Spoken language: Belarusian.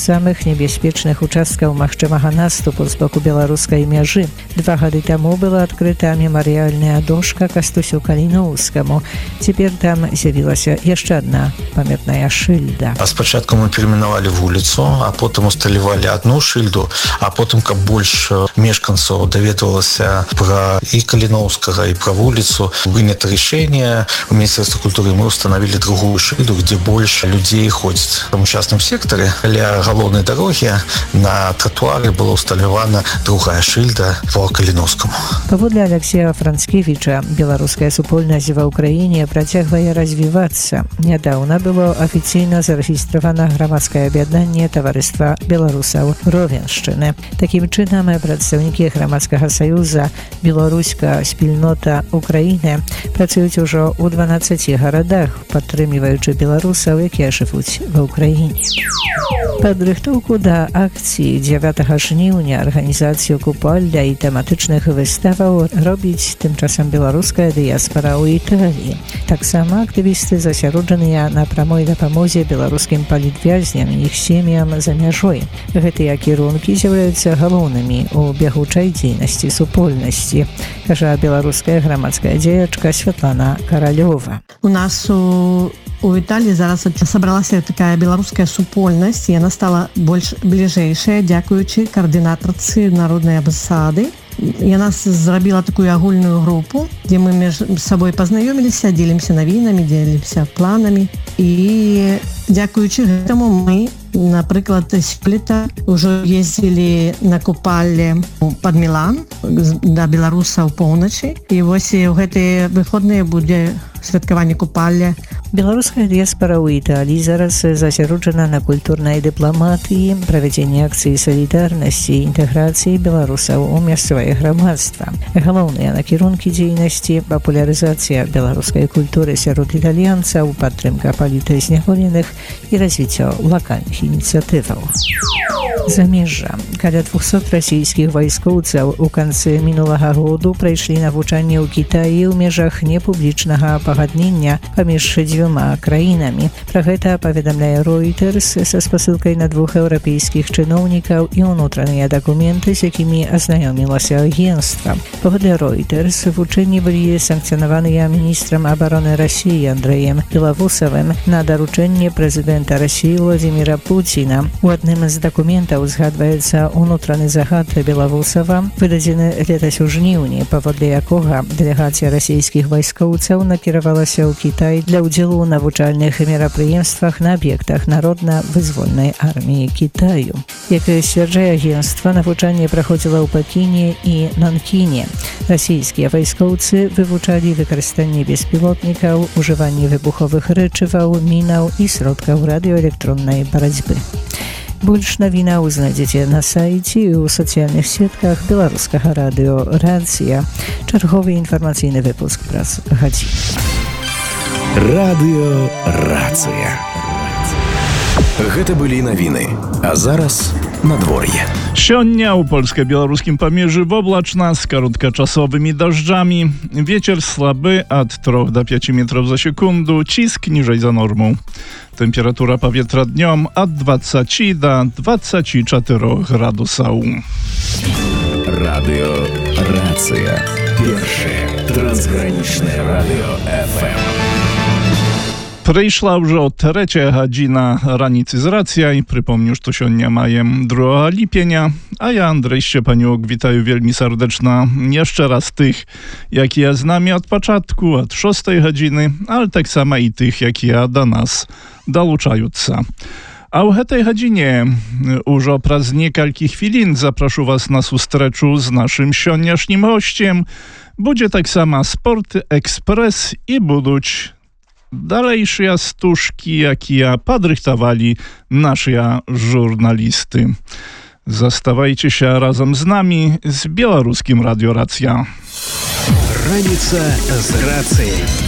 самых небяспечных участкаў магчымага наступу з боку беларускай мяжы. 2 гады таму была адкрыта мемарыяльная дошка Кастусю Каліноўскаму. Цяпер там з'явілася яшчэ адна памятная шыльда. А спачатку мы перейменавалі вуліцу, а потым усталявалі одну шыльду, а потым, каб больш мешканцаў даведвалася пра і Каліноўскага, і пра вуліцу, вынята рашэнне у Міністэрстве культуры, мы установили другую шыльду, где больше людей ходит. В частном секторе ля галоўнай дарогі на тротуары была усталявана другая шыльда по Каліноўскаму. Паводле Алексея Францкевича, беларуская супольнасць ва ўкраіне працягвае развівацца. Нядаўна было афіцыйна зарэгістравана грамадскае аб'яднанне таварыства беларусаў Ровеншчыны. Такім чынам, прадстаўнікі грамадскага саюза «Беларуська спільнота Украіны» працуюць ужо ў 12 гарадах, падтрымліваючы беларусаў, якія жывуць ва ўкраіне. Падрыхтоўку да акцыі 9 жніўня арганізацыю купальня і тэматычных выставаў робіць тым часам беларуская дыяспара ў Італіі. Таксама актывісты засяроджаныя на прамой дапамозе беларускім палітвязням і іх сем'ям за мяжой. Гэтыя кірункі з'яўляюцца галоўнымі ў бягучай дзейнасці супольнасці, кажа беларуская грамадская дзеячка Святлана Каралёва. У нас у Італіі зараз сабралася такая беларуская супольнасць, і яна стала больш бліжэйшая дзякуючы каардынатарцы народнай амбасады. Яна зрабіла такую агульную групу, дзе мы між сабой пазнаёміліся, дзелімся навінамі, дзелімся планамі, і дзякуючы гэтаму мы, напрыклад, сёлета ўжо ездзілі на купалле пад Мілан да беларусаў поўначы, і вось у гэтыя выходныя будзе святкаванне купалля. Беларуская дыяспара ў Італіі зараз засяроджана на культурнай дыпламатыі, правядзенні акцыі салідарнасці і інтэграцыі беларусаў у мясцовае грамадства. Галоўныя накірункі дзейнасці – папулярызацыя беларускай культуры сярод італьянцаў, падтрымка палітзняволеных і развіццё лакальных ініцыятываў. Замежжа. Каля 200 расійскіх вайскоўцаў у канцы мінулага году прайшлі навучанне ў Кітаі ў межах непублічнага пагаднення паміж дзвюма краінамі. Пра гэта паведамляе Reuters са спасылкай на 2 еўрапейскіх чыноўнікаў і ўнутраныя дакументы, з якімі азнаёмілася агенцтва. Паводле Reuters, вучэнні былі санкцыянаваныя міністрам абароны Расіі Андрэем Белавусавым на даручэнне прэзідэнта Расіі Владзіміра Пуціна. У адным з дакументаў згадваецца ўнутраны загад Белавусава, выдадзены летась у жніўні, паводле якога дэлегацыя расійскіх вайскоўцаў накіравалася ў Кітай для ўдзелу ў навучальных мерапрыемствах на аб'ектах Народна-вызвольнай арміі Кітаю. Як сцвярджае агенцтва, навучанне праходзіла ў Пекіне і Нанкіне. Расійскія вайскоўцы вывучалі выкарыстанне беспілотнікаў, ужыванне выбуховых рэчываў, мінаў і сродкаў радыёэлектроннай барацьбы. Больш навінаў знайдзеце на сайце і ў сацыяльных сетках беларускага радыё «Рацыя». Чарговы інфармацыйны выпуск праз гадзіну. Радыё «Рацыя». Гэта былі навіны, а зараз надвор'е. Сёння ў польска-беларускім памежжы воблачна з кароткачасовымі дажджамі. Вецер слабы ад 3 до 5 метров за секунду, ціск ніжэй за норму. Температура паветра днём ад 20 до 24 градусаў. Радыё «Рацыя». Першае трансгранічнае радыё FM. Прыйшла ўжо 3 гадзіна раніцы з рацыяй. Прыпомню, што сёння маем 2 ліпеня, а я, Андрэй Шчепанюк, вітаю вельмі сардэчна яшчэ раз тых, якія з намі ад пачатку, ад 6 гадзіны, але таксама і тых, якія да нас далучаюцца. А ў гэтай гадзіне ўжо праз некалькі хвілін запрашу вас на сустрэчу з нашым сённяшнім госцем. Будзе таксама спорт экспрэс і будуць далейшыя стужкі, якія падрыхтавалі нашыя журналісты. Заставайцеся разам з намі з беларускім радыё «Рацыя». Раніца з рацыяй.